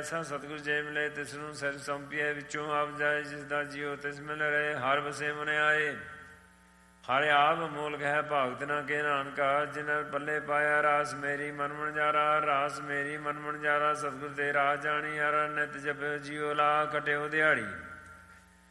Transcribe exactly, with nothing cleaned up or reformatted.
ਐਸਾ ਸਤਿਗੁਰ ਜੇ ਮਿਲੇ ਤਿਸ ਨੂੰ ਸਿਰ ਸੌਂਪੀਏ, ਵਿੱਚੋਂ ਆਪ ਜਾਏ ਜਿਸ ਦਾ ਜੀਓ ਤਿਸ ਮਿਲ ਰਹੇ। ਹਰ ਵਸੇ ਮਨ ਆਏ ਹਰ ਆਪ ਮੂਲਕ ਹੈ, ਭਾਗਤ ਨਾ ਕੇ ਨਾਨਕਾ। ਜਿਨ ਪੱਲੇ ਪਾਇਆ ਰਾਸ ਮੇਰੀ ਮਨ ਮਨਜਾਰਾ, ਰਾਸ ਮੇਰੀ ਮਨ ਮਨਜਾਰਾ। ਸਤਿਗੁਰ ਤੇ ਰਾਹ ਜਾਣੀ ਹਰ ਨਿਤ ਜਪਿਓ ਜੀਓ ਲਾ ਕਟਿਓ ਦਿਹਾੜੀ।